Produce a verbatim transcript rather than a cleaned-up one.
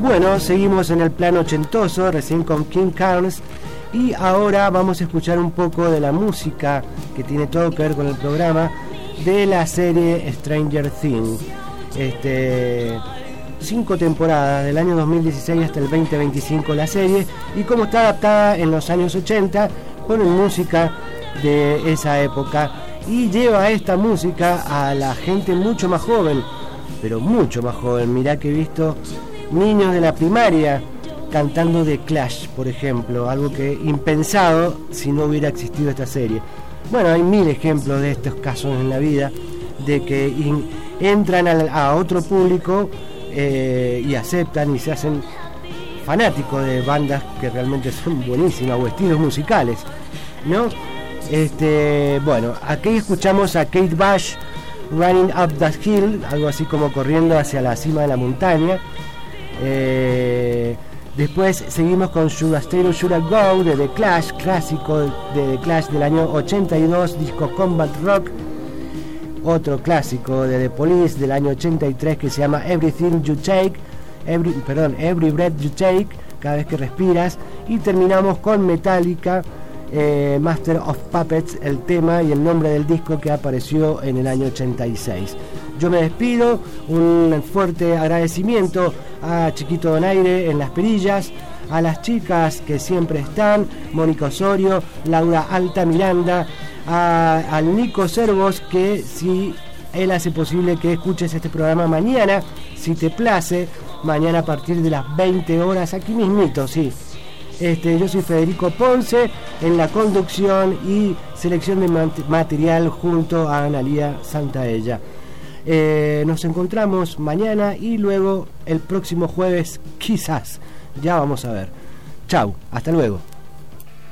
Bueno, seguimos en el plano ochentoso, recién con King Carnes, y ahora vamos a escuchar un poco de la música que tiene todo que ver con el programa de la serie Stranger Things. Este, cinco temporadas, del año dos mil dieciséis hasta el veinte veinticinco la serie, y como está adaptada en los años ochenta, ponen música de esa época y lleva esta música a la gente mucho más joven, pero mucho más joven. Mirá que he visto niños de la primaria cantando The Clash, por ejemplo, algo que impensado si no hubiera existido esta serie. Bueno, hay mil ejemplos de estos casos en la vida, de que in, entran a, a otro público eh, y aceptan y se hacen fanáticos de bandas que realmente son buenísimas, o estilos musicales, ¿no? Este, bueno, aquí escuchamos a Kate Bush, Running Up That Hill, algo así como corriendo hacia la cima de la montaña. Eh, después seguimos con Should I Stay or Should I Go de The Clash, clásico de The Clash del año ochenta y dos, disco Combat Rock. Otro clásico de The Police del año ochenta y tres que se llama Everything You Take, every, perdón, Every Breath You Take, cada vez que respiras. Y terminamos con Metallica, eh, Master of Puppets, el tema y el nombre del disco que apareció en el año ochenta y seis. Yo me despido, un fuerte agradecimiento a Chiquito Donaire en las perillas, a las chicas que siempre están, Mónica Osorio, Laura Alta Miranda, a, al Nico Servos, que si él hace posible que escuches este programa mañana, si te place, mañana a partir de las veinte horas, aquí mismito, sí. Este, yo soy Federico Ponce en la conducción y selección de material junto a Analía Santaella. Eh, nos encontramos mañana y luego el próximo jueves, quizás, ya vamos a ver. Chau, hasta luego.